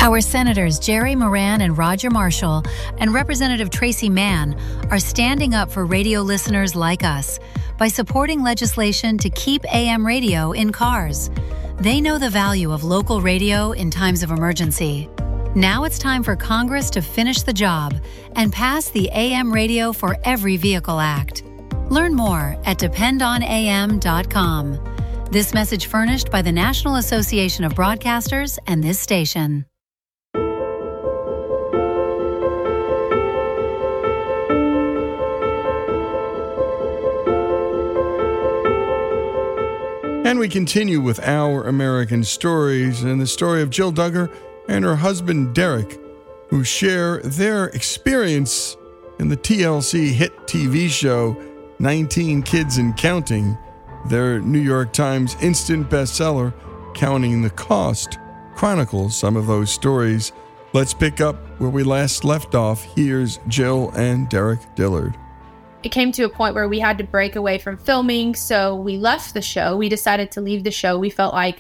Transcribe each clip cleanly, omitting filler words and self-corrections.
Our Senators Jerry Moran and Roger Marshall and Representative Tracy Mann are standing up for radio listeners like us by supporting legislation to keep AM radio in cars. They know the value of local radio in times of emergency. Now it's time for Congress to finish the job and pass the AM Radio for Every Vehicle Act. Learn more at dependonam.com. This message furnished by the National Association of Broadcasters and this station. And we continue with Our American Stories and the story of Jill Duggar and her husband Derek, who share their experience in the TLC hit TV show 19 Kids and Counting, their New York Times instant bestseller, Counting the Cost, chronicles some of those stories. Let's pick up where we last left off. Here's Jill and Derek Dillard. It came to a point where we had to break away from filming, so we left the show. We decided to leave the show. We felt like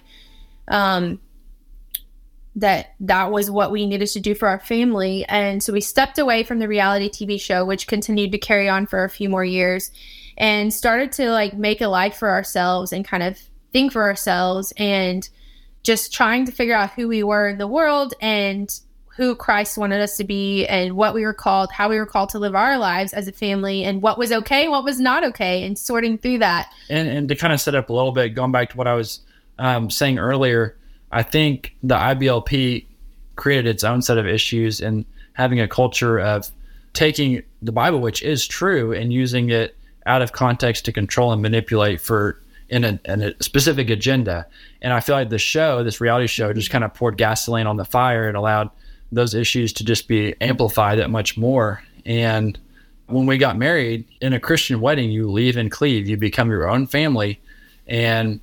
that was what we needed to do for our family. And so we stepped away from the reality TV show, which continued to carry on for a few more years, and started to make a life for ourselves and kind of think for ourselves and just trying to figure out who we were in the world and who Christ wanted us to be and what we were called, how we were called to live our lives as a family, and what was okay, what was not okay, and sorting through that. And to kind of set up a little bit, going back to what I was saying earlier, I think the IBLP created its own set of issues and having a culture of taking the Bible, which is true, and using it out of context to control and manipulate in a specific agenda. And I feel like the show, this reality show, just kind of poured gasoline on the fire and allowed those issues to just be amplified that much more. And when we got married, in a Christian wedding, you leave and cleave, you become your own family. And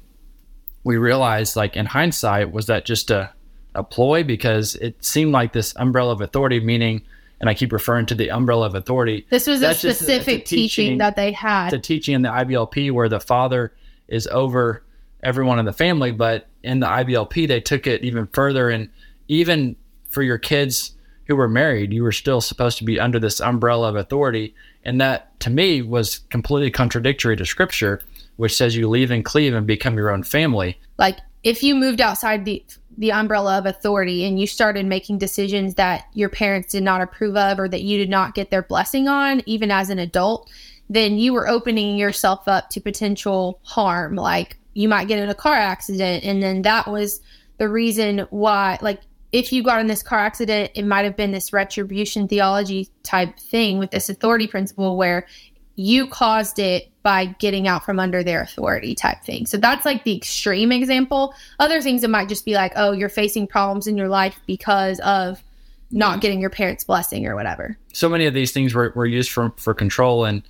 we realized, in hindsight, was that just a ploy? Because it seemed like this umbrella of authority, meaning, and I keep referring to the umbrella of authority. This was a specific teaching that they had. The teaching in the IBLP where the father is over everyone in the family, but in the IBLP, they took it even further. And even for your kids who were married, you were still supposed to be under this umbrella of authority. And that, to me, was completely contradictory to Scripture, which says you leave and cleave and become your own family. If you moved outside the umbrella of authority and you started making decisions that your parents did not approve of or that you did not get their blessing on, even as an adult, then you were opening yourself up to potential harm. You might get in a car accident, and then that was the reason why, if you got in this car accident, it might have been this retribution theology type thing with this authority principle where you caused it by getting out from under their authority type thing. So that's the extreme example. Other things, it might just be you're facing problems in your life because of not getting your parents' blessing or whatever. So many of these things were used for control. And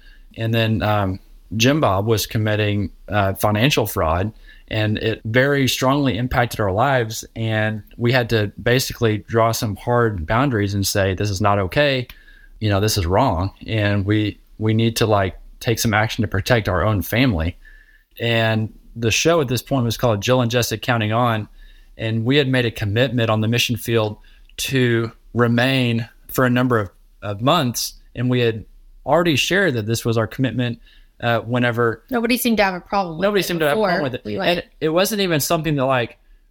then Jim Bob was committing financial fraud. And it very strongly impacted our lives. And we had to basically draw some hard boundaries and say, this is not okay. This is wrong. And we need to take some action to protect our own family. And the show at this point was called Jill and Jessica Counting On. And we had made a commitment on the mission field to remain for a number of months. And we had already shared that this was our commitment whenever nobody seemed to have a problem with it. And it wasn't even something that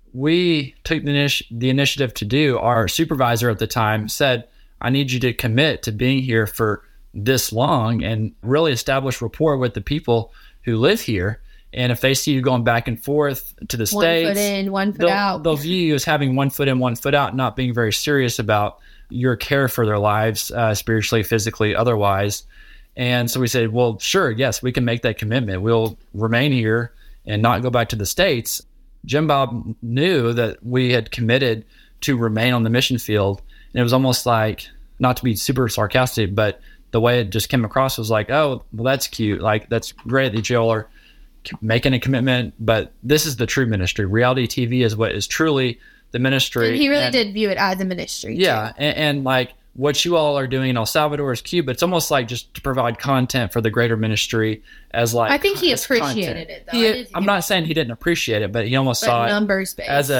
we took the initiative to do. Our supervisor at the time said, I need you to commit to being here for this long and really establish rapport with the people who live here. And if they see you going back and forth to the States, 1 foot in, 1 foot out, they'll view you as having 1 foot in, 1 foot out, not being very serious about your care for their lives, spiritually, physically, otherwise. And so we said, well, sure, yes, we can make that commitment. We'll remain here and not go back to the States. Jim Bob knew that we had committed to remain on the mission field. And it was almost not to be super sarcastic, but the way it just came across was oh, well, that's cute. That's great that y'all are making a commitment, but this is the true ministry. Reality TV is what is truly the ministry. And he really did view it as a ministry. Yeah. And what you all are doing in El Salvador is cute, but it's almost just to provide content for the greater ministry as I think he appreciated it, though. I'm not saying he didn't appreciate it, but he almost saw numbers based. as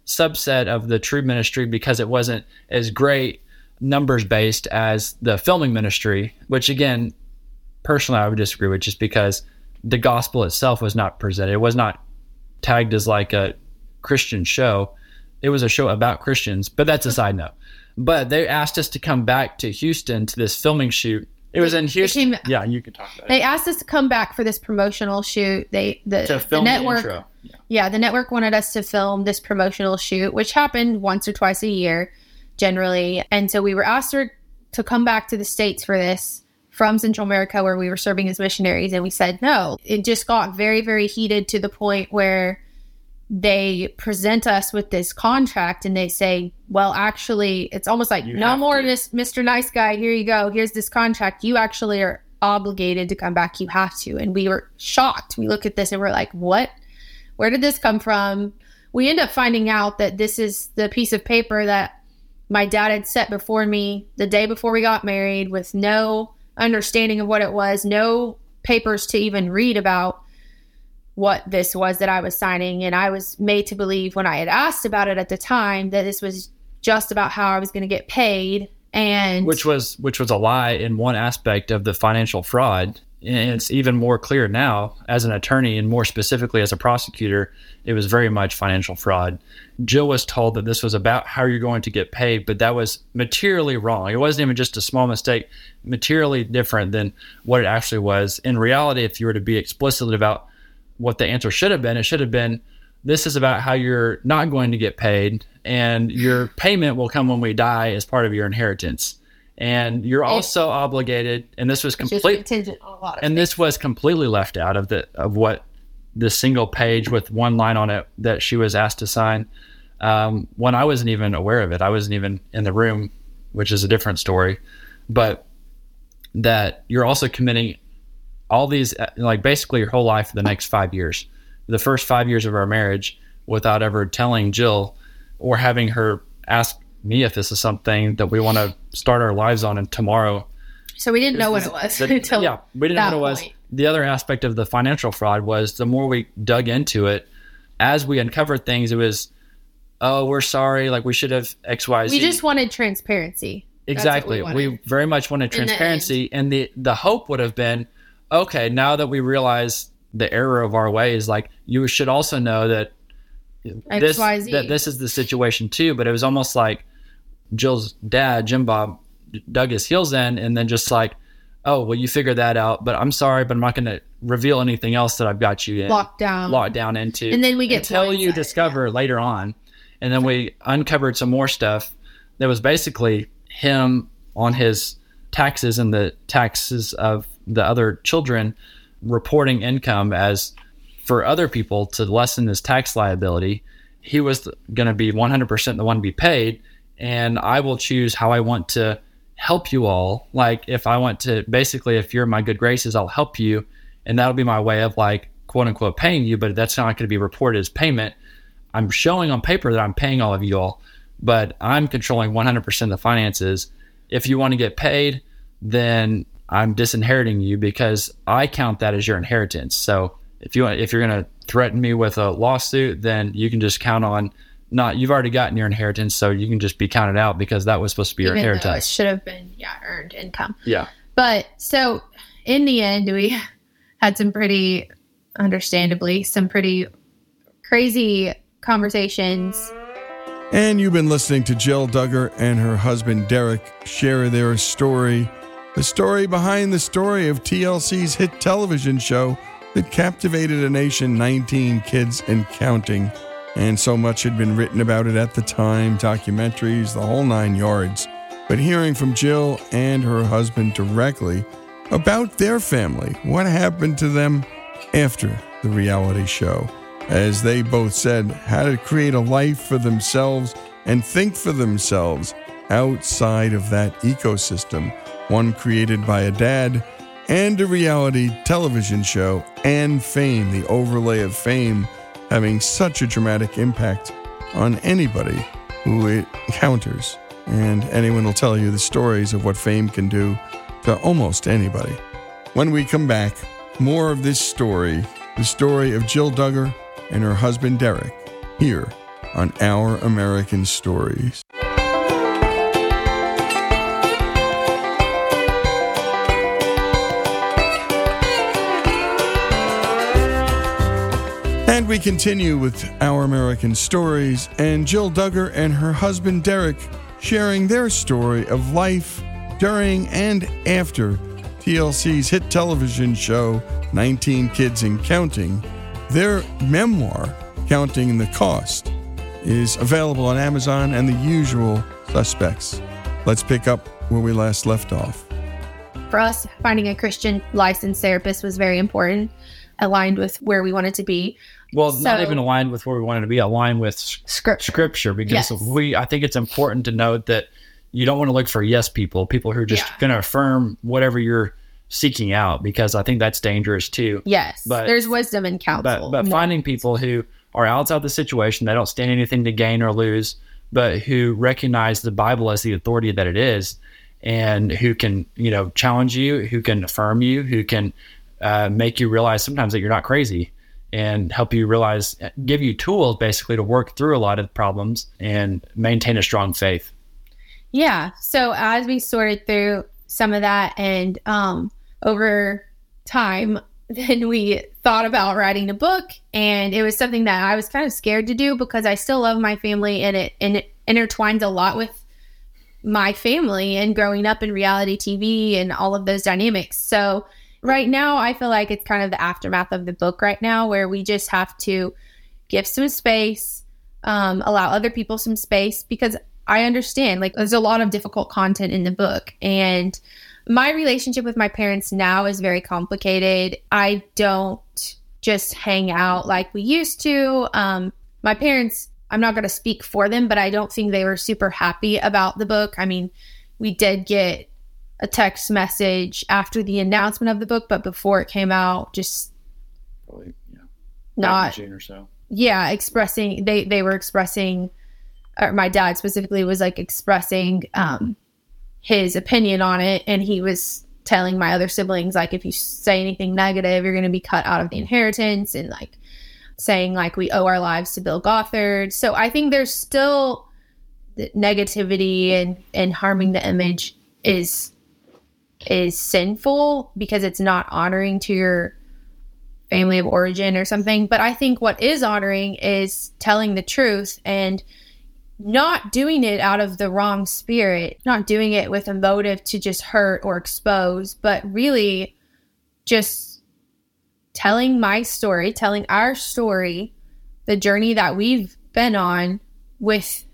subset of the true ministry because it wasn't as great numbers based as the filming ministry, which again, personally, I would disagree with, just because the gospel itself was not presented. It was not tagged as like a Christian show. It was a show about Christians, but that's a side note. But they asked us to come back to Houston to this filming shoot. It was in Houston. Yeah, you can talk about it. They asked us to come back for this promotional shoot. To film the network, the intro. Yeah, the network wanted us to film this promotional shoot, which happened once or twice a year, generally. And so we were asked to come back to the States for this from Central America, where we were serving as missionaries, and we said no. It just got very, very heated to the point where they present us with this contract and they say, well, actually, it's almost like, no more Mr. Nice Guy. Here you go. Here's this contract. You actually are obligated to come back. You have to. And we were shocked. We look at this and we're like, what? Where did this come from? We end up finding out that this is the piece of paper that my dad had set before me the day before we got married, with no understanding of what it was, no papers to even read about what this was that I was signing. And I was made to believe, when I had asked about it at the time, that this was just about how I was going to get paid. And which was a lie in one aspect of the financial fraud. And it's even more clear now as an attorney, and more specifically as a prosecutor, it was very much financial fraud. Jill was told that this was about how you're going to get paid, but that was materially wrong. It wasn't even just a small mistake, materially different than what it actually was. In reality, if you were to be explicit about what the answer should have been, it should have been, this is about how you're not going to get paid, and your payment will come when we die as part of your inheritance. And you're also obligated, and this was this was completely left out of what the single page with one line on it that she was asked to sign. When I wasn't even aware of it, I wasn't even in the room, which is a different story. But that you're also committing all these, like basically your whole life for the next 5 years, the first 5 years of our marriage, without ever telling Jill or having her ask me if this is something that we want to start our lives on and tomorrow. So we didn't know what it was until we didn't know what it was. The other aspect of the financial fraud was, the more we dug into it, as we uncovered things, it was, oh, we're sorry, like we should have XYZ. We just wanted transparency. Exactly. We very much wanted transparency, and the hope would have been, okay, now that we realize the error of our ways, like, you should also know that this is the situation too. But it was almost like Jill's dad, Jim Bob, dug his heels in, and then just like, oh, well, you figured that out, but I'm sorry, but I'm not going to reveal anything else that I've got you in. Locked down into. And then we get until you discover later on. And then we uncovered some more stuff that was basically him on his taxes and the taxes of the other children, reporting income as for other people to lessen his tax liability. He was going to be 100% the one to be paid, and I will choose how I want to help you all. Like, if I want to, basically, if you're in my good graces, I'll help you, and that'll be my way of, like, quote unquote paying you, but that's not going to be reported as payment. I'm showing on paper that I'm paying all of you all, but I'm controlling 100% of the finances. If you want to get paid, then I'm disinheriting you, because I count that as your inheritance. So if you're going to threaten me with a lawsuit, then you can just count on you've already gotten your inheritance, so you can just be counted out, because that was supposed to be your inheritance. Though it should have been, earned income. Yeah. But so in the end, we had some pretty crazy conversations. And you've been listening to Jill Duggar and her husband Derek share their story, the story behind the story of TLC's hit television show that captivated a nation, 19 kids and counting. And so much had been written about it at the time, documentaries, the whole 9 yards. But hearing from Jill and her husband directly about their family, what happened to them after the reality show, as they both said, how to create a life for themselves and think for themselves outside of that ecosystem, one created by a dad and a reality television show, and fame, the overlay of fame having such a dramatic impact on anybody who it encounters. And anyone will tell you the stories of what fame can do to almost anybody. When we come back, more of this story, the story of Jill Duggar and her husband Derek, here on Our American Stories. And we continue with Our American Stories, and Jill Duggar and her husband Derek sharing their story of life during and after TLC's hit television show 19 Kids and Counting. Their memoir, Counting the Cost, is available on Amazon and the usual suspects. Let's pick up where we last left off. For us, finding a Christian licensed therapist was very important, aligned with where we wanted to be. Well, not even aligned with where we wanted to be, aligned with scripture, because I think it's important to note that you don't want to look for yes people who are just going to affirm whatever you're seeking out, because I think that's dangerous too. Yes, but there's wisdom in counsel. But finding people who are outside the situation, they don't stand anything to gain or lose, but who recognize the Bible as the authority that it is, and who can, challenge you, who can affirm you, who can make you realize sometimes that you're not crazy, and help you realize, give you tools basically to work through a lot of problems and maintain a strong faith. Yeah. So as we sorted through some of that, and over time, then we thought about writing a book, and it was something that I was kind of scared to do because I still love my family, and it intertwines a lot with my family and growing up in reality TV and all of those dynamics. So right now, I feel like it's kind of the aftermath of the book right now, where we just have to give some space, allow other people some space, because I understand, like, there's a lot of difficult content in the book. And my relationship with my parents now is very complicated. I don't just hang out like we used to. My parents, I'm not going to speak for them, but I don't think they were super happy about the book. I mean, we did get a text message after the announcement of the book, but before it came out, just probably, not or so. Yeah, expressing, they were expressing, or my dad specifically was like expressing his opinion on it, and he was telling my other siblings, like, if you say anything negative, you're going to be cut out of the inheritance, and like saying like we owe our lives to Bill Gothard. So I think there's still the negativity and harming the image is sinful because it's not honoring to your family of origin or something. But I think what is honoring is telling the truth and not doing it out of the wrong spirit, not doing it with a motive to just hurt or expose, but really just telling my story, telling our story, the journey that we've been on, with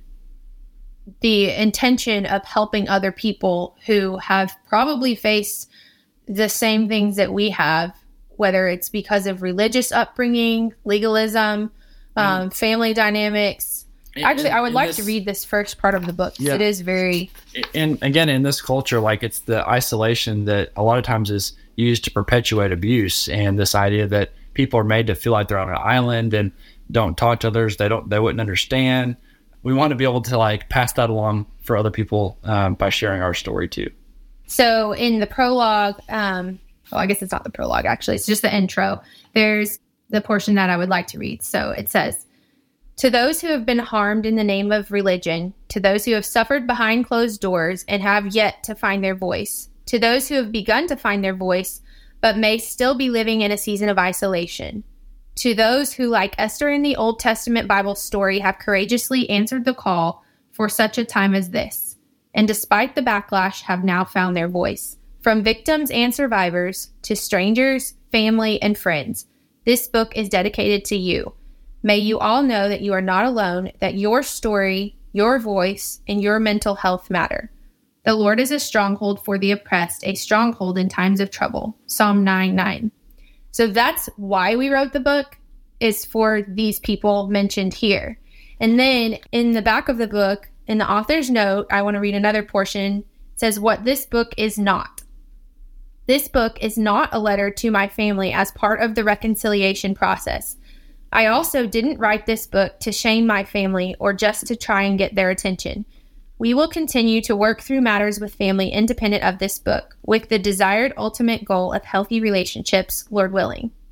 the intention of helping other people who have probably faced the same things that we have, whether it's because of religious upbringing, legalism, family dynamics. Actually, I would like to read this first part of the book. Yeah. It is very... And again, in this culture, like, it's the isolation that a lot of times is used to perpetuate abuse, and this idea that people are made to feel like they're on an island and don't talk to others. They wouldn't understand. We want to be able to like pass that along for other people by sharing our story too. So in the prologue, I guess it's not the prologue, actually. It's just the intro. There's the portion that I would like to read. So it says, "To those who have been harmed in the name of religion, to those who have suffered behind closed doors and have yet to find their voice, to those who have begun to find their voice but may still be living in a season of isolation, to those who, like Esther in the Old Testament Bible story, have courageously answered the call for such a time as this, and despite the backlash have now found their voice. From victims and survivors to strangers, family, and friends, this book is dedicated to you. May you all know that you are not alone, that your story, your voice, and your mental health matter. The Lord is a stronghold for the oppressed, a stronghold in times of trouble." Psalm 9:9. So that's why we wrote the book, is for these people mentioned here. And then in the back of the book, in the author's note, I want to read another portion. It says, "What this book is not. This book is not a letter to my family as part of the reconciliation process. I also didn't write this book to shame my family or just to try and get their attention. We will continue to work through matters with family independent of this book, with the desired ultimate goal of healthy relationships, Lord willing.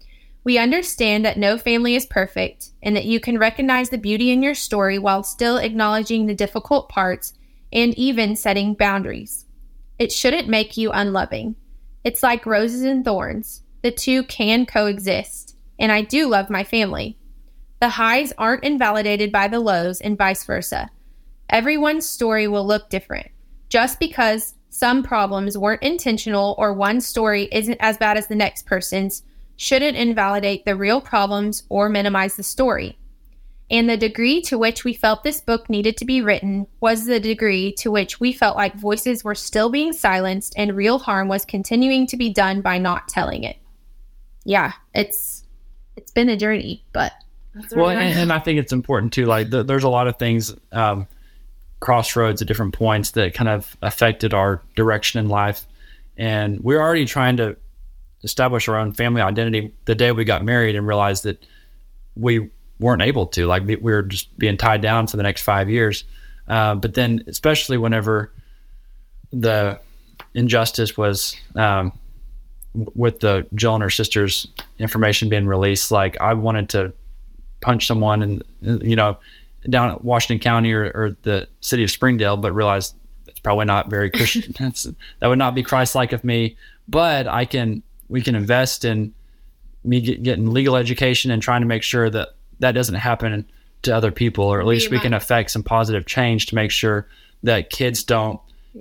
We understand that no family is perfect and that you can recognize the beauty in your story while still acknowledging the difficult parts and even setting boundaries. It shouldn't make you unloving. It's like roses and thorns. The two can coexist, and I do love my family. The highs aren't invalidated by the lows and vice versa. Everyone's story will look different. Just because some problems weren't intentional or one story isn't as bad as the next person's shouldn't invalidate the real problems or minimize the story. And the degree to which we felt this book needed to be written was the degree to which we felt like voices were still being silenced and real harm was continuing to be done by not telling it. Yeah, it's been a journey, but that's well, and I think it's important too. Like there's a lot of things, crossroads at different points that kind of affected our direction in life, and we're already trying to establish our own family identity the day we got married and realized that we weren't able to. Like we were just being tied down for the next 5 years. But then, especially whenever the injustice was with the Jill and her sister's information being released, like I wanted to punch someone and down at Washington County or the city of Springdale, but realized it's probably not very Christian. That would not be Christ-like of me. But we can invest in me getting legal education and trying to make sure that doesn't happen to other people, or at least we can affect some positive change to make sure that kids don't,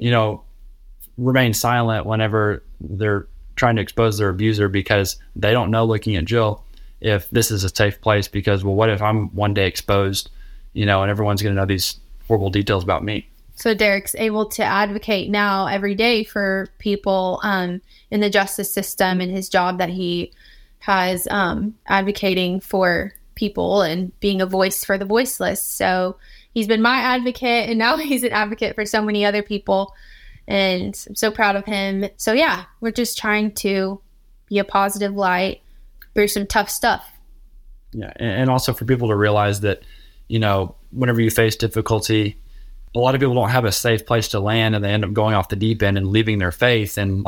remain silent whenever they're trying to expose their abuser because they don't know, looking at Jill, if this is a safe place. Because, well, what if I'm one day exposed, and everyone's going to know these horrible details about me? So Derek's able to advocate now every day for people in the justice system, and his job that he has advocating for people and being a voice for the voiceless. So he's been my advocate, and now he's an advocate for so many other people, and I'm so proud of him. So yeah, we're just trying to be a positive light through some tough stuff. Yeah, and also for people to realize that, whenever you face difficulty, a lot of people don't have a safe place to land, and they end up going off the deep end and leaving their faith. And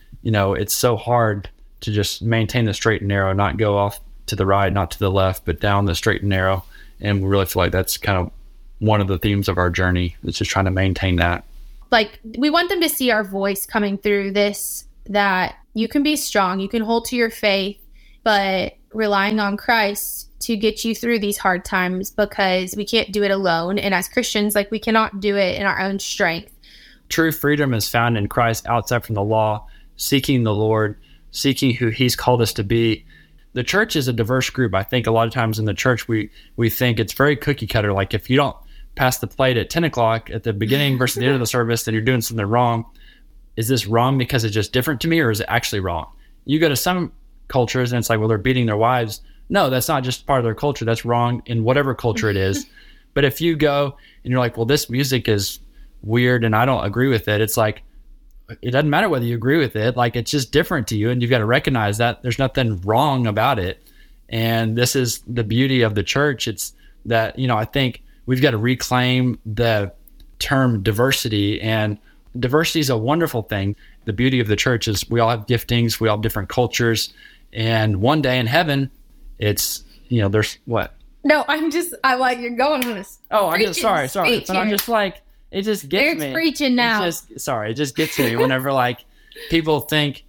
it's so hard to just maintain the straight and narrow, not go off to the right, not to the left, but down the straight and narrow. And we really feel like that's kind of one of the themes of our journey. It's just trying to maintain that. Like, we want them to see our voice coming through this, that you can be strong, you can hold to your faith, but relying on Christ to get you through these hard times, because we can't do it alone. And as Christians, we cannot do it in our own strength. True freedom is found in Christ outside from the law, seeking the Lord, seeking who he's called us to be. The church is a diverse group. I think a lot of times in the church, we think it's very cookie cutter. Like if you don't pass the plate at 10 o'clock at the beginning versus the end of the service, then you're doing something wrong. Is this wrong because it's just different to me, or is it actually wrong? You go to some cultures and it's like, well, they're beating their wives. No, that's not just part of their culture. That's wrong in whatever culture it is. But if you go and you're like, well, this music is weird and I don't agree with it, it's like, it doesn't matter whether you agree with it. Like, it's just different to you, and you've got to recognize that there's nothing wrong about it. And this is the beauty of the church. It's that, I think we've got to reclaim the term diversity, and diversity is a wonderful thing. The beauty of the church is we all have giftings, we all have different cultures, and one day in heaven, it's, there's what? No, I like you're going on this. Oh, I'm just sorry. But I'm just like, it just gets Eric's me. Preaching now. It just gets me whenever people think,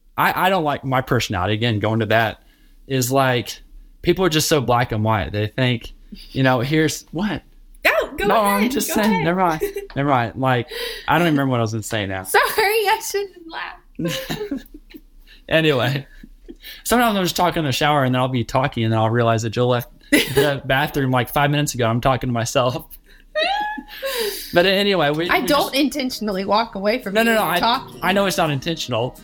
I don't like my personality. Again, going to that is like, people are just so black and white. They think, here's what? Go no, ahead. I'm just saying. Never mind. Like, I don't even remember what I was going to say now. Sorry, I shouldn't laugh. Anyway, sometimes I'm just talking in the shower, and then I'll be talking, and then I'll realize that Jill left the bathroom 5 minutes ago. I'm talking to myself. But anyway, I don't intentionally walk away from no. talking. I know it's not intentional.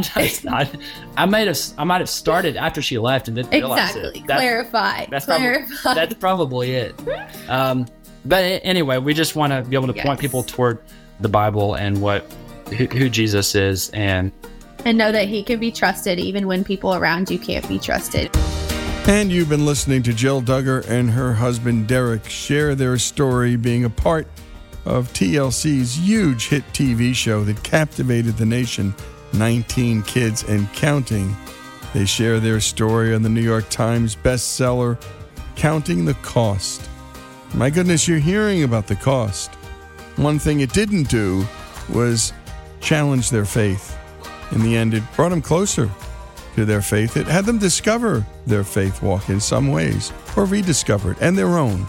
I might have started after she left and didn't realize it. Exactly. Clarify. That's probably it. But anyway, we just want to be able to point people toward the Bible and who Jesus is, and know that he can be trusted even when people around you can't be trusted. And you've been listening to Jill Duggar and her husband Derek share their story being a part of TLC's huge hit TV show that captivated the nation, 19 Kids and Counting. They share their story on the New York Times bestseller, Counting the Cost. My goodness, you're hearing about the cost. One thing it didn't do was challenge their faith. In the end, it brought them closer to their faith. It had them discover their faith walk in some ways, or rediscover it, and their own.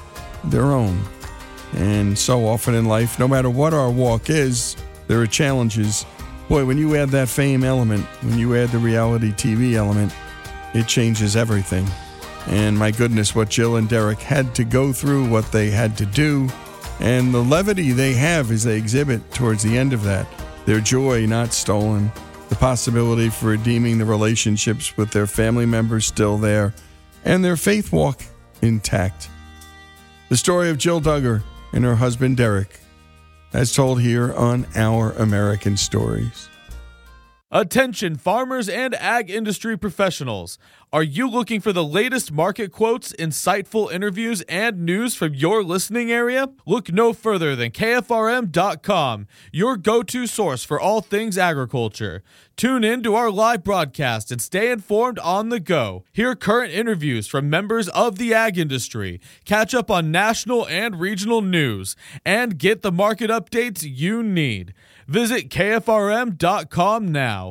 And so often in life, no matter what our walk is, there are challenges. Boy, when you add that fame element, when you add the reality TV element, it changes everything. And my goodness, what Jill and Derek had to go through, what they had to do, and the levity they have as they exhibit towards the end of that, their joy not stolen, the possibility for redeeming the relationships with their family members still there, and their faith walk intact. The story of Jill Duggar and her husband Derek, as told here on Our American Stories. Attention farmers and ag industry professionals. Are you looking for the latest market quotes, insightful interviews, and news from your listening area? Look no further than KFRM.com, your go-to source for all things agriculture. Tune in to our live broadcast and stay informed on the go. Hear current interviews from members of the ag industry, catch up on national and regional news, and get the market updates you need. Visit KFRM.com now.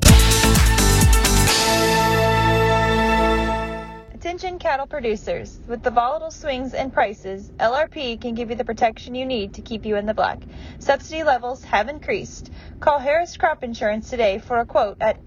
Attention cattle producers. With the volatile swings in prices, LRP can give you the protection you need to keep you in the black. Subsidy levels have increased. Call Harris Crop Insurance today for a quote at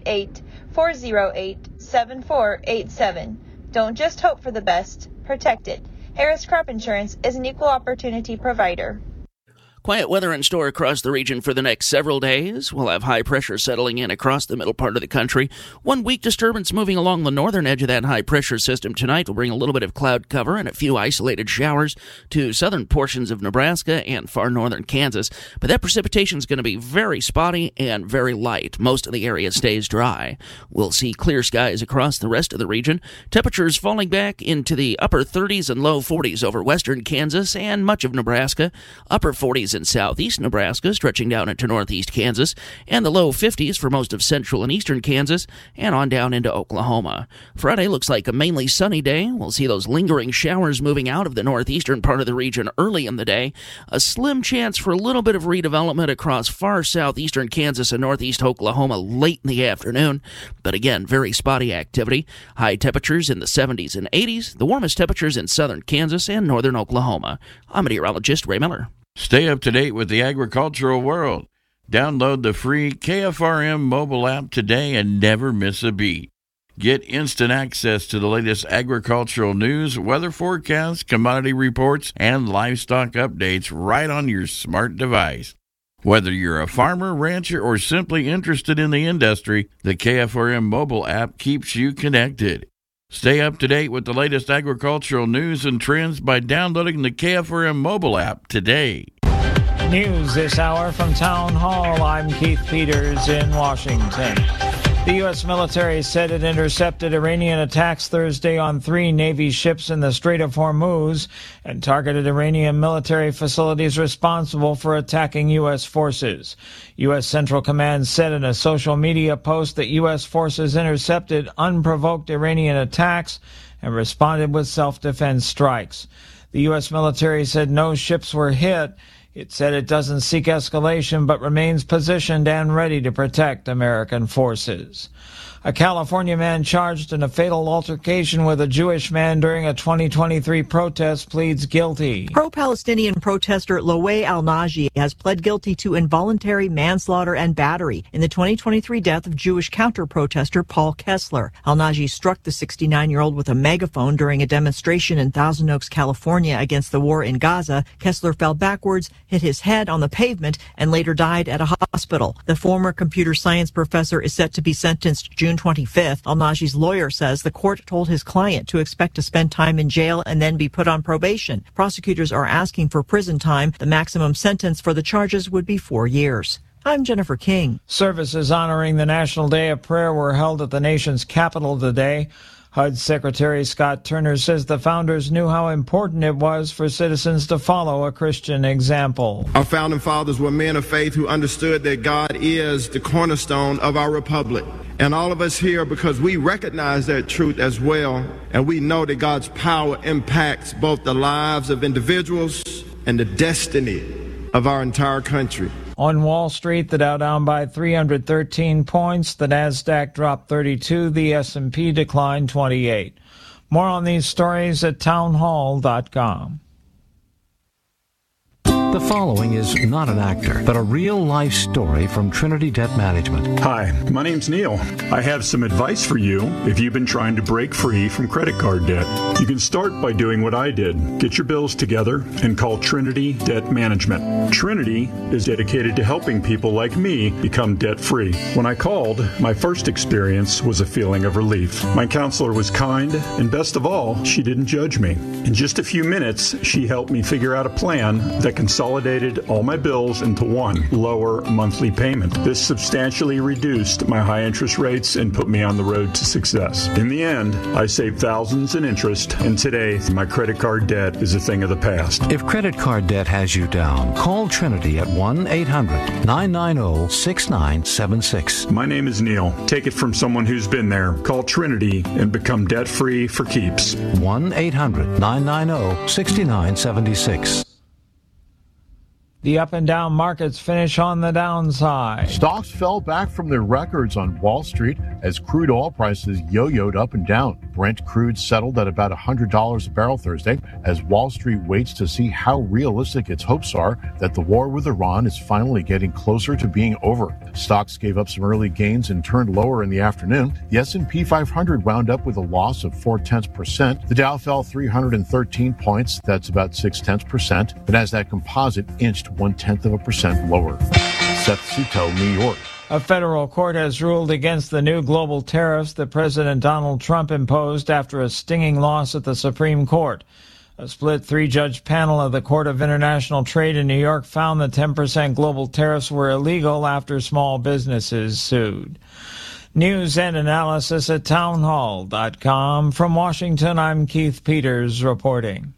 888-408-7487. Don't just hope for the best, protect it. Harris Crop Insurance is an equal opportunity provider. Quiet weather in store across the region for the next several days. We'll have high pressure settling in across the middle part of the country. One weak disturbance moving along the northern edge of that high pressure system tonight will bring a little bit of cloud cover and a few isolated showers to southern portions of Nebraska and far northern Kansas. But that precipitation is going to be very spotty and very light. Most of the area stays dry. We'll see clear skies across the rest of the region. Temperatures falling back into the upper 30s and low 40s over western Kansas and much of Nebraska. Upper 40s in southeast Nebraska, stretching down into northeast Kansas, and the low 50s for most of central and eastern Kansas, and on down into Oklahoma. Friday looks like a mainly sunny day. We'll see those lingering showers moving out of the northeastern part of the region early in the day. A slim chance for a little bit of redevelopment across far southeastern Kansas and northeast Oklahoma late in the afternoon. But again, very spotty activity. High temperatures in the 70s and 80s. The warmest temperatures in southern Kansas and northern Oklahoma. I'm meteorologist Ray Miller. Stay up to date with the agricultural world. Download the free KFRM mobile app today and never miss a beat. Get instant access to the latest agricultural news, weather forecasts, commodity reports, and livestock updates right on your smart device. Whether you're a farmer, rancher, or simply interested in the industry, the KFRM mobile app keeps you connected. Stay up to date with the latest agricultural news and trends by downloading the KFRM mobile app today. News this hour from Town Hall. I'm Keith Peters in Washington. The U.S. military said it intercepted Iranian attacks Thursday on 3 Navy ships in the Strait of Hormuz and targeted Iranian military facilities responsible for attacking U.S. forces. U.S. Central Command said in a social media post that U.S. forces intercepted unprovoked Iranian attacks and responded with self-defense strikes. The U.S. military said no ships were hit. It said it doesn't seek escalation but remains positioned and ready to protect American forces. A California man charged in a fatal altercation with a Jewish man during a 2023 protest pleads guilty. Pro-Palestinian protester Loay Al-Naji has pled guilty to involuntary manslaughter and battery in the 2023 death of Jewish counter-protester Paul Kessler. Al-Naji struck the 69-year-old with a megaphone during a demonstration in Thousand Oaks, California against the war in Gaza. Kessler fell backwards, hit his head on the pavement, and later died at a hospital. The former computer science professor is set to be sentenced June 25th. Al-Naji's lawyer says the court told his client to expect to spend time in jail and then be put on probation. Prosecutors are asking for prison time. The maximum sentence for the charges would be 4 years. I'm Jennifer King. Services honoring the National Day of Prayer were held at the nation's capital today. HUD Secretary Scott Turner says the founders knew how important it was for citizens to follow a Christian example. Our founding fathers were men of faith who understood that God is the cornerstone of our republic And all of us here, because we recognize that truth as well, and we know that God's power impacts both the lives of individuals and the destiny of our entire country. On Wall Street, the Dow down by 313 points, the Nasdaq dropped 32, the S&P declined 28. More on these stories at townhall.com. The following is not an actor, but a real-life story from Trinity Debt Management. Hi, my name's Neil. I have some advice for you if you've been trying to break free from credit card debt. You can start by doing what I did. Get your bills together and call Trinity Debt Management. Trinity is dedicated to helping people like me become debt-free. When I called, my first experience was a feeling of relief. My counselor was kind, and best of all, she didn't judge me. In just a few minutes, she helped me figure out a plan that consolidated all my bills into one lower monthly payment. This substantially reduced my high interest rates and put me on the road to success. In the end, I saved thousands in interest, and today my credit card debt is a thing of the past. If credit card debt has you down, call Trinity at 1-800-990-6976. My name is Neil. Take it from someone who's been there. Call Trinity and become debt-free for keeps. 1-800-990-6976. The up and down markets finish on the downside. Stocks fell back from their records on Wall Street as crude oil prices yo-yoed up and down. Brent crude settled at about $100 a barrel Thursday as Wall Street waits to see how realistic its hopes are that the war with Iran is finally getting closer to being over. Stocks gave up some early gains and turned lower in the afternoon. The S&P 500 wound up with a loss of 0.4%. The Dow fell 313 points. That's about 0.6%. The Nasdaq Composite inched 0.1% lower. Seth Suto, New York. A federal court has ruled against the new global tariffs that President Donald Trump imposed after a stinging loss at the Supreme Court. A split three-judge panel of the Court of International Trade in New York found the 10% global tariffs were illegal after small businesses sued. News and analysis at townhall.com. From Washington, I'm Keith Peters reporting.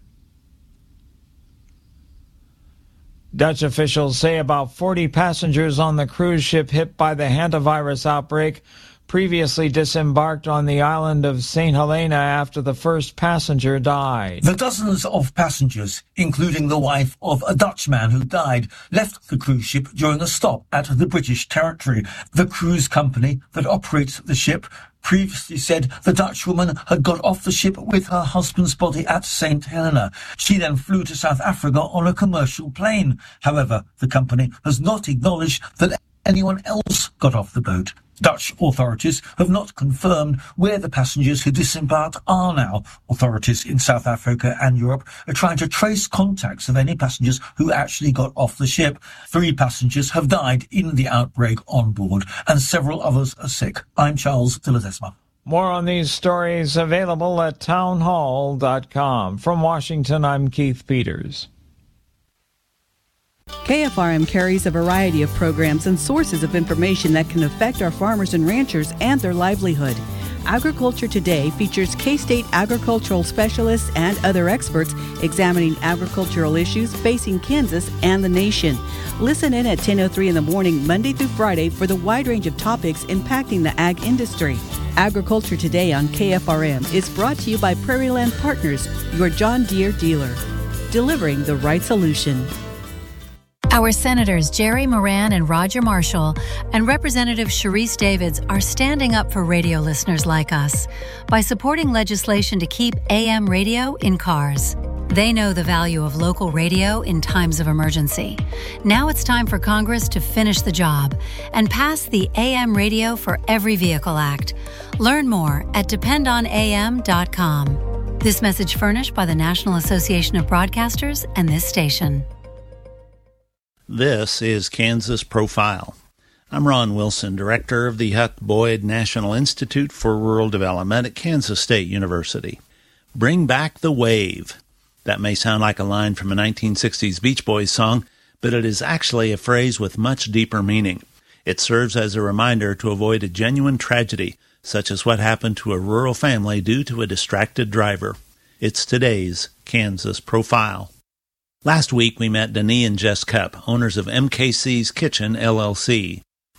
Dutch officials say about 40 passengers on the cruise ship hit by the hantavirus outbreak previously disembarked on the island of St. Helena after the first passenger died. The dozens of passengers, including the wife of a Dutchman who died, left the cruise ship during a stop at the British territory. The cruise company that operates the ship previously said the Dutch woman had got off the ship with her husband's body at St. Helena. She then flew to South Africa on a commercial plane. However, the company has not acknowledged that anyone else got off the boat. Dutch authorities have not confirmed where the passengers who disembarked are now. Authorities in South Africa and Europe are trying to trace contacts of any passengers who actually got off the ship. 3 passengers have died in the outbreak on board, and several others are sick. I'm Charles de Ledesma. More on these stories available at townhall.com. From Washington, I'm Keith Peters. KFRM carries a variety of programs and sources of information that can affect our farmers and ranchers and their livelihood. Agriculture Today features K-State agricultural specialists and other experts examining agricultural issues facing Kansas and the nation. Listen in at 10:03 in the morning, Monday through Friday, for the wide range of topics impacting the ag industry. Agriculture Today on KFRM is brought to you by Prairie Land Partners, your John Deere dealer, delivering the right solution. Our Senators Jerry Moran and Roger Marshall and Representative Sharice Davids are standing up for radio listeners like us by supporting legislation to keep AM radio in cars. They know the value of local radio in times of emergency. Now it's time for Congress to finish the job and pass the AM Radio for Every Vehicle Act. Learn more at dependonam.com. This message furnished by the National Association of Broadcasters and this station. This is Kansas Profile. I'm Ron Wilson, director of the Huck Boyd National Institute for Rural Development at Kansas State University. Bring back the wave. That may sound like a line from a 1960s Beach Boys song, but it is actually a phrase with much deeper meaning. It serves as a reminder to avoid a genuine tragedy, such as what happened to a rural family due to a distracted driver. It's today's Kansas Profile. Last week, we met Denis and Jess Cupp, owners of MKC's Kitchen, LLC.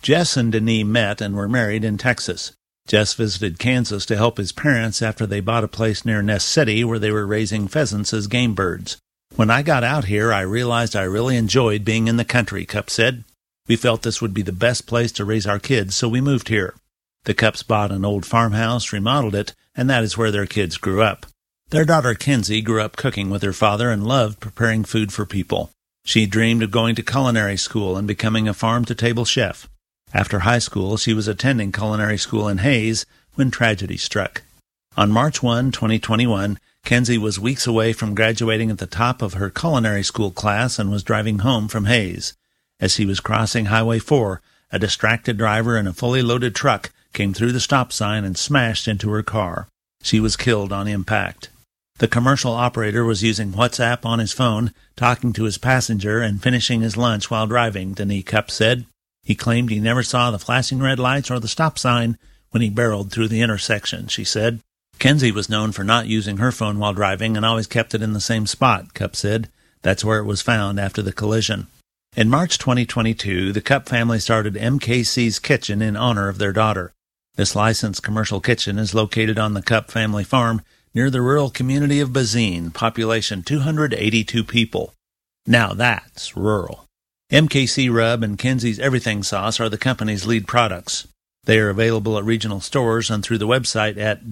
Jess and Denis met and were married in Texas. Jess visited Kansas to help his parents after they bought a place near Ness City where they were raising pheasants as game birds. When I got out here, I realized I really enjoyed being in the country, Cupp said. We felt this would be the best place to raise our kids, so we moved here. The Cupps bought an old farmhouse, remodeled it, and that is where their kids grew up. Their daughter Kenzie grew up cooking with her father and loved preparing food for people. She dreamed of going to culinary school and becoming a farm-to-table chef. After high school, she was attending culinary school in Hays when tragedy struck. On March 1, 2021, Kenzie was weeks away from graduating at the top of her culinary school class and was driving home from Hays. As he was crossing Highway 4, a distracted driver in a fully loaded truck came through the stop sign and smashed into her car. She was killed on impact. The commercial operator was using WhatsApp on his phone, talking to his passenger and finishing his lunch while driving, Denis Cupp said. He claimed he never saw the flashing red lights or the stop sign when he barreled through the intersection, she said. Kenzie was known for not using her phone while driving and always kept it in the same spot, Cupp said. That's where it was found after the collision. In March 2022, the Cupp family started MKC's Kitchen in honor of their daughter. This licensed commercial kitchen is located on the Cupp family farm near the rural community of Bazine, population 282 people. Now that's rural. MKC Rub and Kenzie's Everything Sauce are the company's lead products. They are available at regional stores and through the website at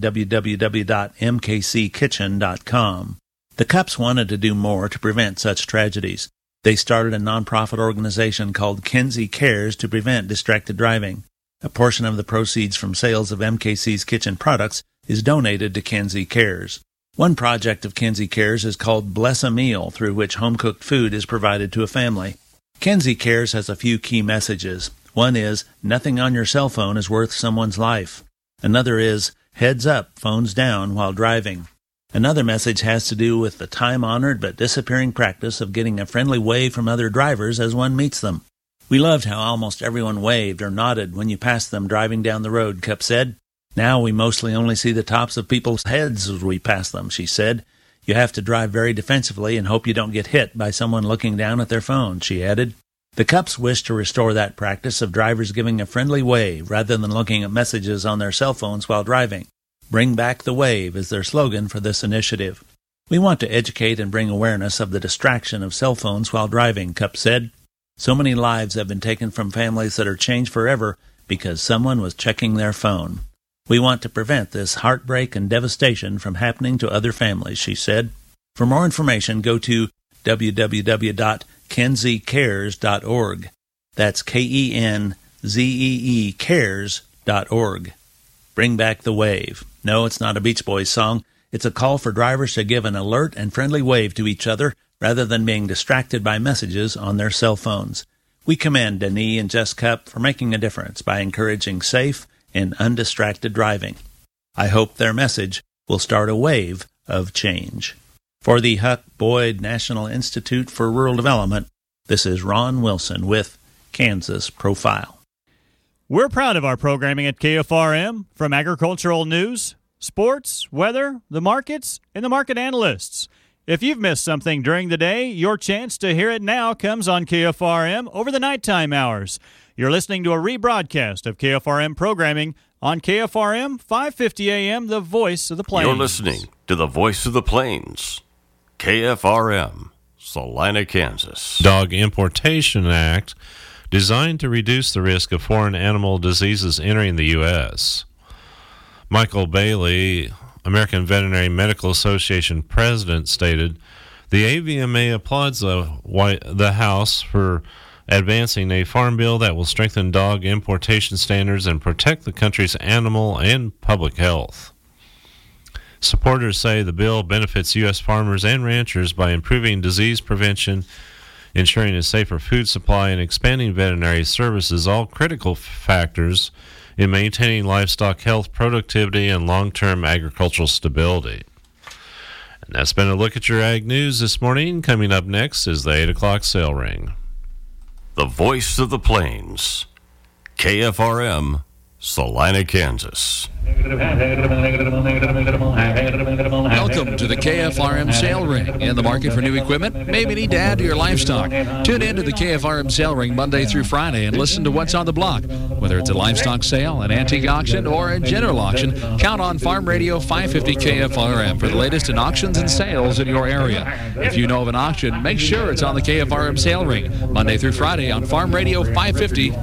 www.mkckitchen.com. The Cupps wanted to do more to prevent such tragedies. They started a nonprofit organization called Kenzie Cares to prevent distracted driving. A portion of the proceeds from sales of MKC's kitchen products is donated to Kenzie Cares. One project of Kenzie Cares is called Bless a Meal, through which home-cooked food is provided to a family. Kenzie Cares has a few key messages. One is, nothing on your cell phone is worth someone's life. Another is, heads up, phones down while driving. Another message has to do with the time-honored but disappearing practice of getting a friendly wave from other drivers as one meets them. We loved how almost everyone waved or nodded when you passed them driving down the road, Cupp said. Now we mostly only see the tops of people's heads as we pass them, she said. You have to drive very defensively and hope you don't get hit by someone looking down at their phone, she added. The Cupps wish to restore that practice of drivers giving a friendly wave rather than looking at messages on their cell phones while driving. Bring back the wave is their slogan for this initiative. We want to educate and bring awareness of the distraction of cell phones while driving, Cupp said. So many lives have been taken from families that are changed forever because someone was checking their phone. We want to prevent this heartbreak and devastation from happening to other families, she said. For more information, go to www.kenziecares.org. That's KENZEE cares.org. Bring back the wave. No, it's not a Beach Boys song. It's a call for drivers to give an alert and friendly wave to each other rather than being distracted by messages on their cell phones. We commend Denis and Jess Cupp for making a difference by encouraging safe and undistracted driving. I hope their message will start a wave of change. For the Huck Boyd National Institute for Rural Development, this is Ron Wilson with Kansas Profile. We're proud of our programming at KFRM, from agricultural news, sports, weather, the markets, and the market analysts. If you've missed something during the day, your chance to hear it now comes on KFRM over the nighttime hours. You're listening to a rebroadcast of KFRM programming on KFRM 550 AM, the voice of the plains. You're listening to the voice of the plains, KFRM, Salina, Kansas. Dog Importation Act, designed to reduce the risk of foreign animal diseases entering the U.S. Michael Bailey, American Veterinary Medical Association president, stated, the AVMA applauds the House for advancing a farm bill that will strengthen dog importation standards and protect the country's animal and public health. Supporters say the bill benefits U.S. farmers and ranchers by improving disease prevention, ensuring a safer food supply, and expanding veterinary services, all critical factors in maintaining livestock health, productivity, and long-term agricultural stability. And that's been a look at your ag news this morning. Coming up next is the 8 o'clock sale ring. The voice of the plains, KFRM, Salina, Kansas. Welcome to the KFRM Sale Ring. In the market for new equipment? Maybe need to add to your livestock. Tune in to the KFRM Sale Ring Monday through Friday and listen to what's on the block. Whether it's a livestock sale, an antique auction, or a general auction, count on Farm Radio 550 KFRM for the latest in auctions and sales in your area. If you know of an auction, make sure it's on the KFRM Sale Ring Monday through Friday on Farm Radio 550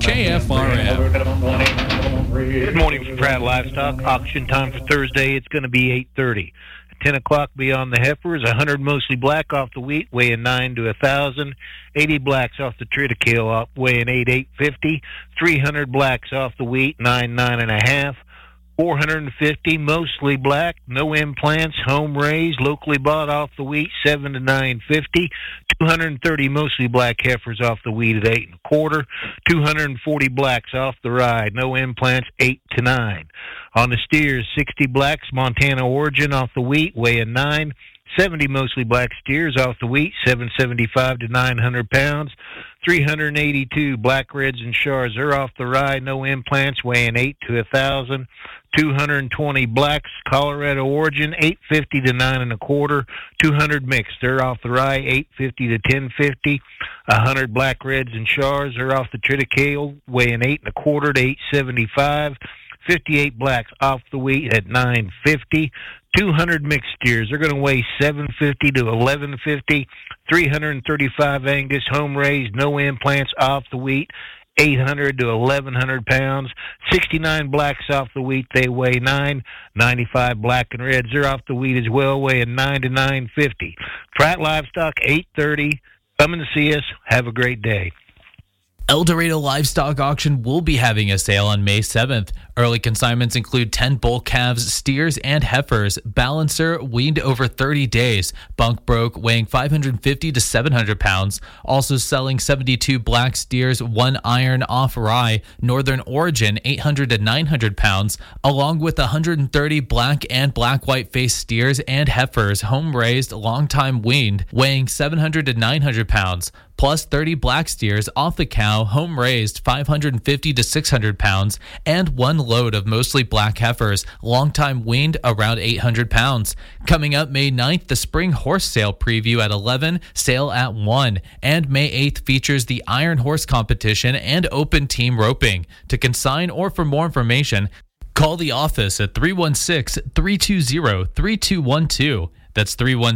KFRM. Good morning from Pratt Livestock. Auction time for Thursday, it's going to be 8:30. At 10 o'clock, beyond the heifers, 100 mostly black off the wheat, weighing 9 to 1,000. 80 blacks off the triticale, weighing 8,850. 300 blacks off the wheat, 9.5. 450 mostly black, no implants, home raised, locally bought off the wheat, 7 to 950. 230 mostly black heifers off the wheat at 8.25. 240 blacks off the ride, no implants, 8 to 9. On the steers, 60 blacks, Montana origin off the wheat, weighing 9. 70 mostly black steers off the wheat, 775 to 900 pounds. 382 black reds and Shars are off the ride, no implants, weighing 8 to 1,000. 220 blacks, Colorado origin, 850 to 9.25. 200 mixed, they're off the rye, 850 to 1050. 100 black reds and Shars are off the triticale, weighing 8.25 to 875. 58 blacks off the wheat at 950. 200 mixed steers, they're going to weigh 750 to 1150. 335 Angus home raised, no implants off the wheat, 800 to 1,100 pounds. 69 blacks off the wheat, they weigh 9. 95 black and reds, they're off the wheat as well, weighing 9 to 950. Pratt Livestock, 8:30. Come and see us. Have a great day. El Dorado Livestock Auction will be having a sale on May 7th. Early consignments include 10 bull calves, steers, and heifers, balancer weaned over 30 days, bunk broke weighing 550 to 700 pounds, also selling 72 black steers, 1 iron off rye, northern origin 800 to 900 pounds, along with 130 black and black-white face steers and heifers, home-raised, long-time weaned, weighing 700 to 900 pounds, plus 30 black steers off the cow, home-raised 550 to 600 pounds, and 1 load of mostly black heifers, long-time weaned around 800 pounds. Coming up May 9th, the spring horse sale preview at 11, sale at 1, and May 8th features the Iron Horse competition and open team roping. To consign or for more information, call the office at 316-320-3212. That's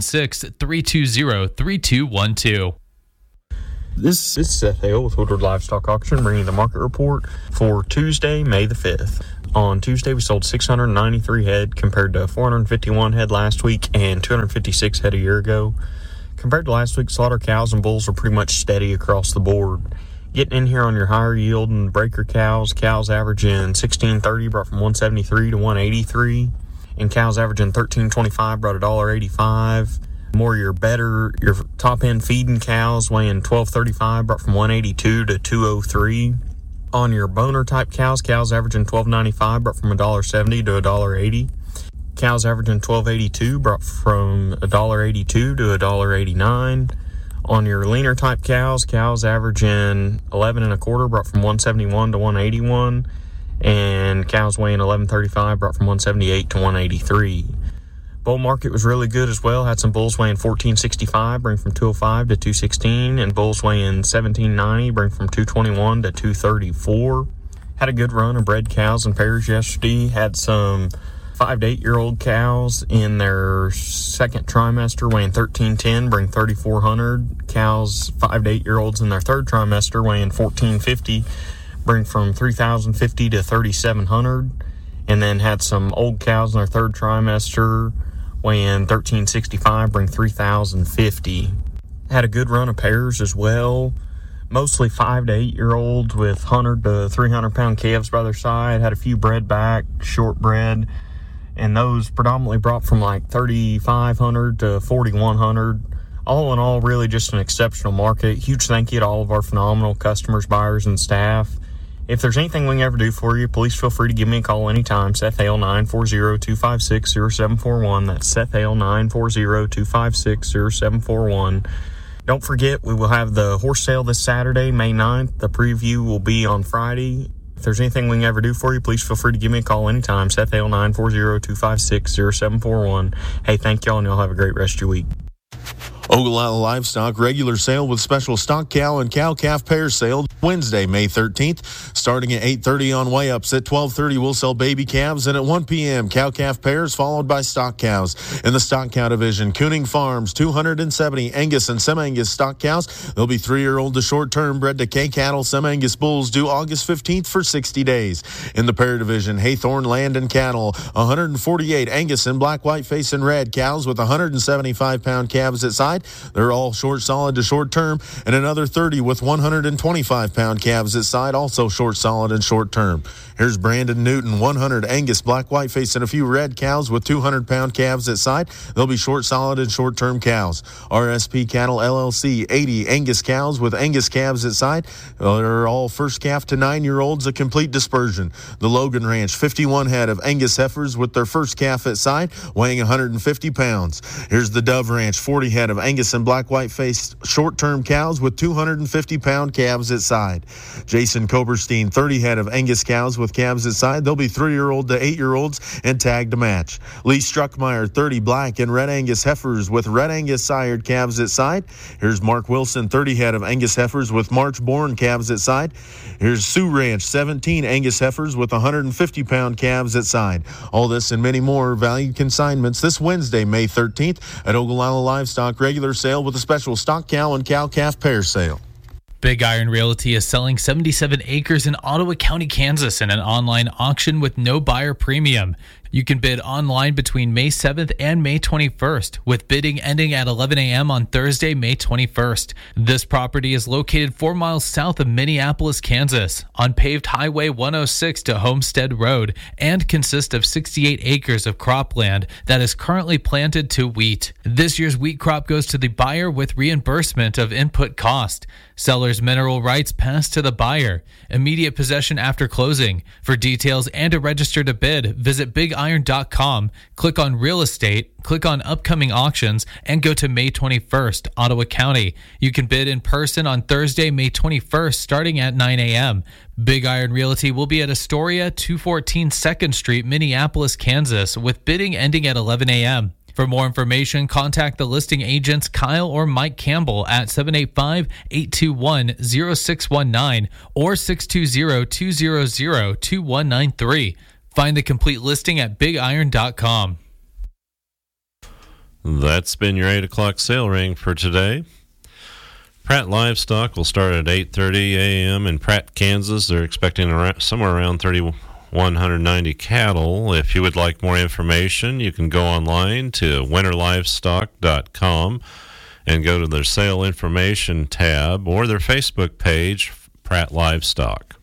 316-320-3212. This is Seth Hale with Woodward Livestock Auction, bringing the market report for Tuesday, May the 5th. On Tuesday, we sold 693 head compared to 451 head last week and 256 head a year ago. Compared to last week, slaughter cows and bulls are pretty much steady across the board. Getting in here on your higher yield and breaker cows averaging 1630 brought from 173 to 183, and cows averaging 1325 brought $1.85. More your top end feeding cows weighing 1235 brought from 182 to 203. On your boner type cows averaging 1295 brought from $1.70 to $1.80. Cows averaging 1282 brought from $1.82 to $1.89. On your leaner type cows averaging 11.25 brought from 171 to 181. And cows weighing 1135 brought from 178 to 183. Bull market was really good as well. Had some bulls weighing 1465, bring from 205 to 216, and bulls weighing 1790, bring from 221 to 234. Had a good run of bred cows and pairs yesterday. Had some 5 to 8 year old cows in their second trimester weighing 1310, bring 3400. Cows 5 to 8 year olds in their third trimester weighing 1450, bring from 3050 to 3700. And then had some old cows in their third trimester weighing 1365, bring 3050. Had a good run of pairs as well, mostly 5 to 8 year olds with 100 to 300 pound calves by their side. Had a few bred back, short bred, and those predominantly brought from like 3500 to 4100. All in all, really just an exceptional market. Huge thank you to all of our phenomenal customers, buyers, and staff. If there's anything we can ever do for you, please feel free to give me a call anytime. Seth Hale, 940-256-0741. That's Seth Hale, 940-256-0741. Don't forget, we will have the horse sale this Saturday, May 9th. The preview will be on Friday If there's anything we can ever do for you, please feel free to give me a call anytime. Seth Hale, 940-256-0741. Hey, thank y'all, and y'all have a great rest of your week. Ogallala Livestock regular sale with special stock cow and cow-calf pair sale Wednesday, May 13th, starting at 8:30 on weigh-ups. At 12:30, we'll sell baby calves, and at 1 p.m., cow-calf pairs followed by stock cows. In the stock cow division, Kooning Farms, 270 Angus and Sem-Angus stock cows. They'll be 3-year-old to short-term, bred to K-cattle Sem-Angus bulls due August 15th for 60 days. In the pair division, Haythorne Land and Cattle, 148 Angus and black, white, face, and red cows with 175-pound calves at side. They're all short solid to short term, and another 30 with 125-pound calves at side, also short solid and short term. Here's Brandon Newton, 100 Angus black, white face, and a few red cows with 200-pound calves at side. They'll be short solid and short term cows. RSP Cattle LLC, 80 Angus cows with Angus calves at side. They're all first calf to 9-year-olds, a complete dispersion. The Logan Ranch, 51 head of Angus heifers with their first calf at side, weighing 150 pounds. Here's the Dove Ranch, 40 head of Angus and black, white faced short-term cows with 250-pound calves at side. Jason Koberstein, 30 head of Angus cows with calves at side. They'll be 3-year-old to 8-year-olds and tagged to match. Lee Struckmeyer, 30 black and red Angus heifers with red Angus sired calves at side. Here's Mark Wilson, 30 head of Angus heifers with March-born calves at side. Here's Sioux Ranch, 17 Angus heifers with 150-pound calves at side. All this and many more valued consignments this Wednesday, May 13th at Ogallala Livestock regular sale with a special stock cow and cow-calf pair sale. Big Iron Realty is selling 77 acres in Ottawa County, Kansas in an online auction with no buyer premium. You can bid online between May 7th and May 21st, with bidding ending at 11 a.m. on Thursday, May 21st. This property is located 4 miles south of Minneapolis, Kansas, on paved Highway 106 to Homestead Road, and consists of 68 acres of cropland that is currently planted to wheat. This year's wheat crop goes to the buyer with reimbursement of input cost. Seller's mineral rights pass to the buyer. Immediate possession after closing. For details and to register to bid, visit BigIron.com, click on Real Estate, click on Upcoming Auctions, and go to May 21st, Ottawa County. You can bid in person on Thursday, May 21st, starting at 9 a.m. Big Iron Realty will be at Astoria, 214 2nd Street, Minneapolis, Kansas, with bidding ending at 11 a.m. For more information, contact the listing agents Kyle or Mike Campbell at 785-821-0619 or 620-200-2193. Find the complete listing at BigIron.com. That's been your 8 o'clock sale ring for today. Pratt Livestock will start at 8:30 a.m. in Pratt, Kansas. They're expecting somewhere around 3,190 cattle. If you would like more information, you can go online to winterlivestock.com and go to their sale information tab or their Facebook page, Pratt Livestock.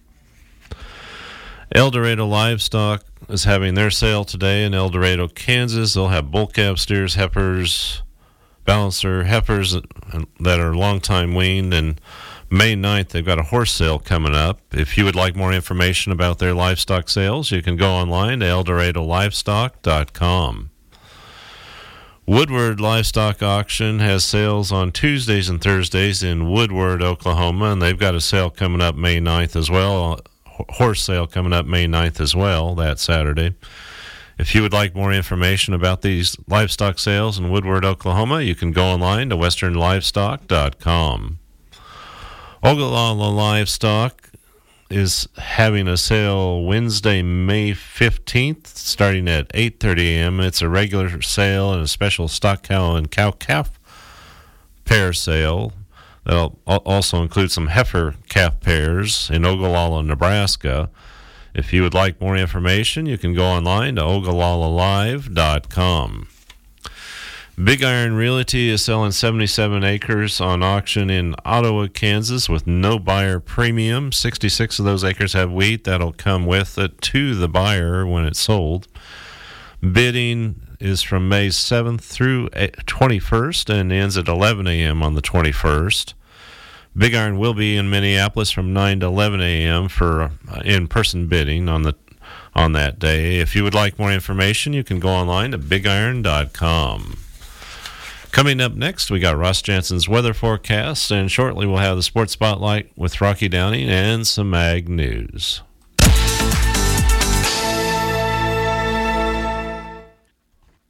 El Dorado Livestock is having their sale today in El Dorado, Kansas. They'll have bull calf steers, heifers, balancer heifers that are long time weaned, and May 9th, they've got a horse sale coming up. If you would like more information about their livestock sales, you can go online to ElDoradoLivestock.com. Woodward Livestock Auction has sales on Tuesdays and Thursdays in Woodward, Oklahoma, and they've got a sale coming up May 9th as well, horse sale coming up May 9th as well, that Saturday. If you would like more information about these livestock sales in Woodward, Oklahoma, you can go online to WesternLivestock.com. Ogallala Livestock is having a sale Wednesday, May 15th, starting at 8:30 a.m. It's a regular sale and a special stock cow and cow-calf pair sale. That'll also include some heifer calf pairs in Ogallala, Nebraska. If you would like more information, you can go online to OgallaLalive.com. Big Iron Realty is selling 77 acres on auction in Ottawa, Kansas with no buyer premium. 66 of those acres have wheat. That'll come with it to the buyer when it's sold. Bidding is from May 7th through 21st and ends at 11 a.m. on the 21st. Big Iron will be in Minneapolis from 9 to 11 a.m. for in-person bidding on that day. If you would like more information, you can go online to BigIron.com. Coming up next, we got Ross Jansen's weather forecast, and shortly we'll have the Sports Spotlight with Rocky Downing and some Ag News.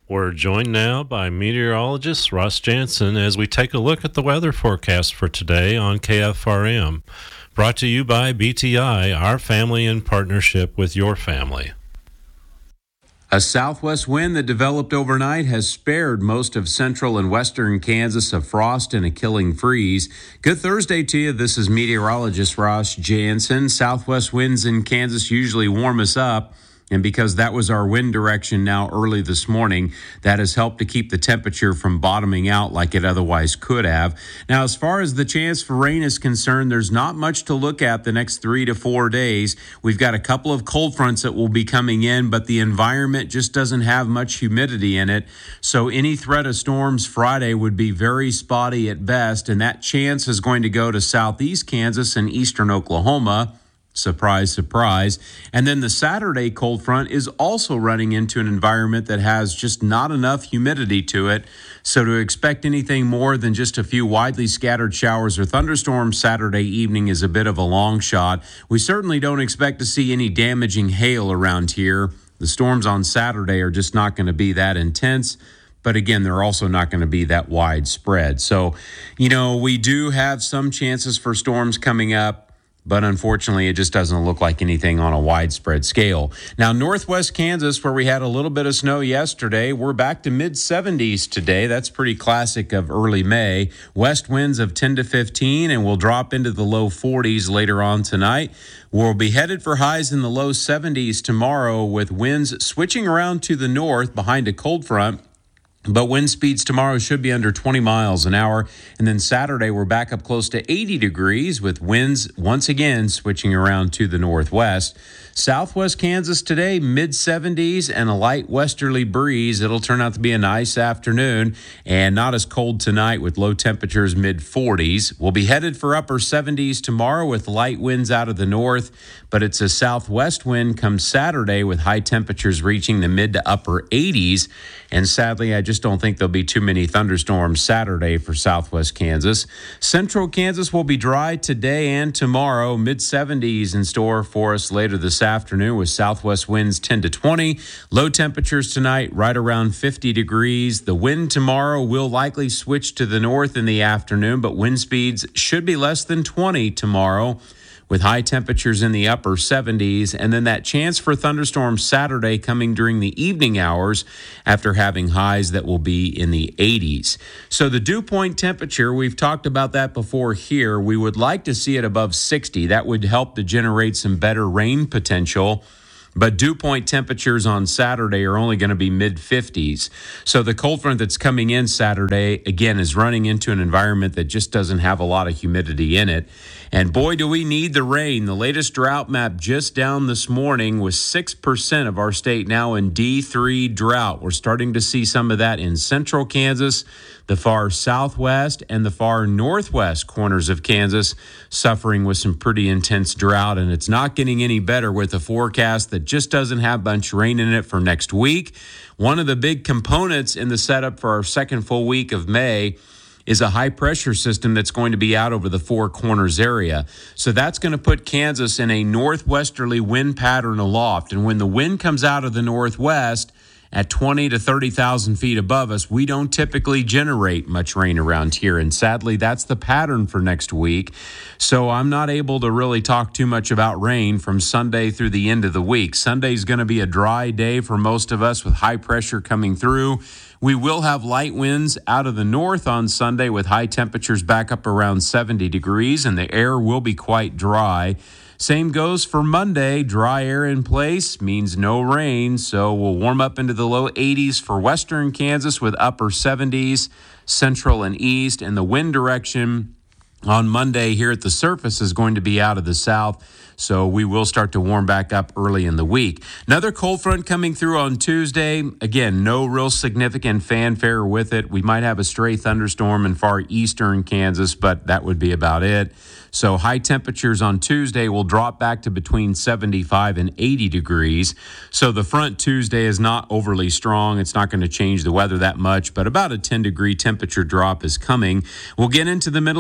We're joined now by meteorologist Ross Jansen as we take a look at the weather forecast for today on KFRM. Brought to you by BTI, our family in partnership with your family. A southwest wind that developed overnight has spared most of central and western Kansas of frost and a killing freeze. Good Thursday to you. This is meteorologist Ross Jansen. Southwest winds in Kansas usually warm us up. And because that was our wind direction now early this morning, that has helped to keep the temperature from bottoming out like it otherwise could have. Now, as far as the chance for rain is concerned, there's not much to look at the next 3 to 4 days. We've got a couple of cold fronts that will be coming in, but the environment just doesn't have much humidity in it. So any threat of storms Friday would be very spotty at best, and that chance is going to go to southeast Kansas and eastern Oklahoma. Surprise, surprise. And then the Saturday cold front is also running into an environment that has just not enough humidity to it. So to expect anything more than just a few widely scattered showers or thunderstorms Saturday evening is a bit of a long shot. We certainly don't expect to see any damaging hail around here. The storms on Saturday are just not going to be that intense. But again, they're also not going to be that widespread. So, we do have some chances for storms coming up. But unfortunately, it just doesn't look like anything on a widespread scale. Now, northwest Kansas, where we had a little bit of snow yesterday, we're back to mid-70s today. That's pretty classic of early May. West winds of 10 to 15, and we'll drop into the low 40s later on tonight. We'll be headed for highs in the low 70s tomorrow, with winds switching around to the north behind a cold front. But wind speeds tomorrow should be under 20 miles an hour. And then Saturday, we're back up close to 80 degrees with winds once again switching around to the northwest. Southwest Kansas today, mid-70s and a light westerly breeze. It'll turn out to be a nice afternoon and not as cold tonight with low temperatures mid-40s. We'll be headed for upper 70s tomorrow with light winds out of the north, but it's a southwest wind come Saturday with high temperatures reaching the mid to upper 80s. And sadly, I just don't think there'll be too many thunderstorms Saturday for southwest Kansas. Central Kansas will be dry today and tomorrow. Mid-70s in store for us later this afternoon with southwest winds 10 to 20. Low temperatures tonight right around 50 degrees. The wind tomorrow will likely switch to the north in the afternoon, but wind speeds should be less than 20 tomorrow, with high temperatures in the upper 70s, and then that chance for thunderstorms Saturday coming during the evening hours after having highs that will be in the 80s. So the dew point temperature, we've talked about that before here. We would like to see it above 60. That would help to generate some better rain potential. But dew point temperatures on Saturday are only going to be mid-50s. So the cold front that's coming in Saturday, again, is running into an environment that just doesn't have a lot of humidity in it. And boy, do we need the rain. The latest drought map just down this morning was 6% of our state now in D3 drought. We're starting to see some of that in central Kansas, the far southwest, and the far northwest corners of Kansas suffering with some pretty intense drought. And it's not getting any better with a forecast that just doesn't have much rain in it for next week. One of the big components in the setup for our second full week of May is a high-pressure system that's going to be out over the Four Corners area. So that's going to put Kansas in a northwesterly wind pattern aloft. And when the wind comes out of the northwest at 20 to 30,000 feet above us, we don't typically generate much rain around here. And sadly, that's the pattern for next week. So I'm not able to really talk too much about rain from Sunday through the end of the week. Sunday's going to be a dry day for most of us with high pressure coming through. We will have light winds out of the north on Sunday with high temperatures back up around 70 degrees, and the air will be quite dry. Same goes for Monday. Dry air in place means no rain, so we'll warm up into the low 80s for western Kansas with upper 70s, central and east, and the wind direction on Monday here at the surface is going to be out of the south. So we will start to warm back up early in the week. Another cold front coming through on Tuesday. Again, no real significant fanfare with it. We might have a stray thunderstorm in far eastern Kansas, but that would be about it. So high temperatures on Tuesday will drop back to between 75 and 80 degrees. So the front Tuesday is not overly strong. It's not going to change the weather that much, but about a 10-degree temperature drop is coming. We'll get into the middle of next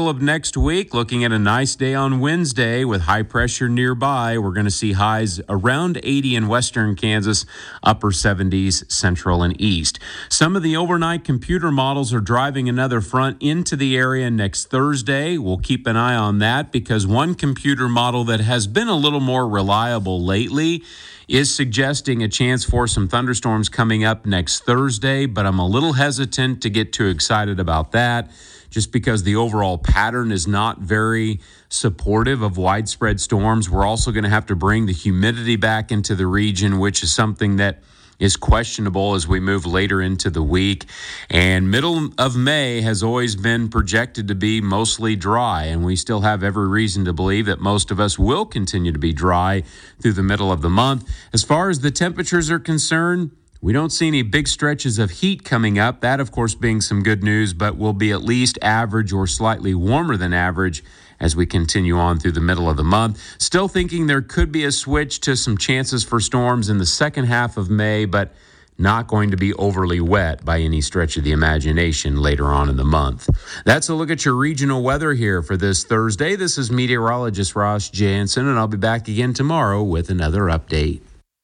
next week. Looking at a nice day on Wednesday with high pressure nearby. We're going to see highs around 80 in western Kansas, upper 70s central and east. Some of the overnight computer models are driving another front into the area next Thursday. We'll keep an eye on that because one computer model that has been a little more reliable lately is suggesting a chance for some thunderstorms coming up next Thursday, but I'm a little hesitant to get too excited about that just because the overall pattern is not very supportive of widespread storms. We're also going to have to bring the humidity back into the region, which is something that is questionable as we move later into the week. And middle of May has always been projected to be mostly dry, and we still have every reason to believe that most of us will continue to be dry through the middle of the month. As far as the temperatures are concerned, we don't see any big stretches of heat coming up. That, of course, being some good news, but will be at least average or slightly warmer than average as we continue on through the middle of the month. Still thinking there could be a switch to some chances for storms in the second half of May, but not going to be overly wet by any stretch of the imagination later on in the month. That's a look at your regional weather here for this Thursday. This is meteorologist Ross Jansen, and I'll be back again tomorrow with another update.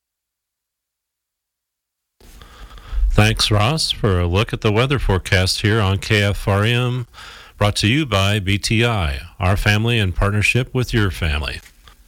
Thanks, Ross, for a look at the weather forecast here on KFRM. Brought to you by BTI, our family in partnership with your family.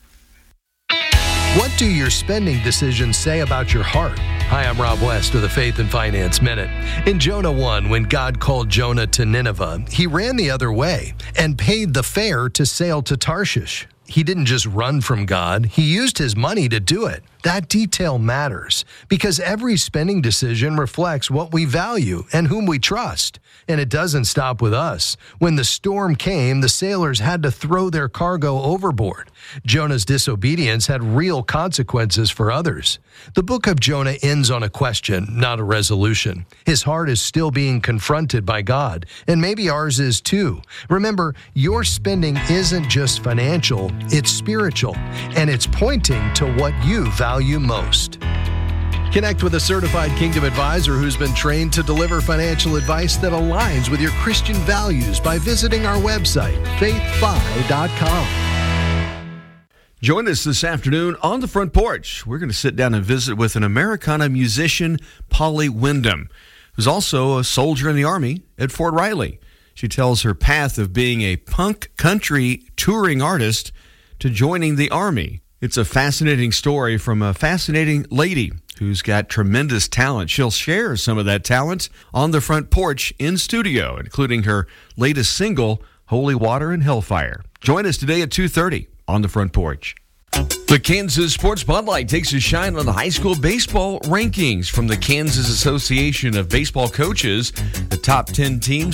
What do your spending decisions say about your heart? Hi, I'm Rob West with the Faith and Finance Minute. In Jonah 1, when God called Jonah to Nineveh, he ran the other way and paid the fare to sail to Tarshish. He didn't just run from God, he used his money to do it. That detail matters because every spending decision reflects what we value and whom we trust. And it doesn't stop with us. When the storm came, the sailors had to throw their cargo overboard. Jonah's disobedience had real consequences for others. The book of Jonah ends on a question, not a resolution. His heart is still being confronted by God, and maybe ours is too. Remember, your spending isn't just financial, it's spiritual, and it's pointing to what you value most. Connect with a certified Kingdom advisor who's been trained to deliver financial advice that aligns with your Christian values by visiting our website, faithfi.com. Join us this afternoon on the front porch. We're going to sit down and visit with an Americana musician, Polly Wyndham, who's also a soldier in the Army at Fort Riley. She tells her path of being a punk country touring artist to joining the Army. It's a fascinating story from a fascinating lady who's got tremendous talent. She'll share some of that talent on the front porch in studio, including her latest single, Holy Water and Hellfire. Join us today at 2:30 on the front porch. The Kansas Sports Spotlight takes a shine on the high school baseball rankings from the Kansas Association of Baseball Coaches. The top 10 teams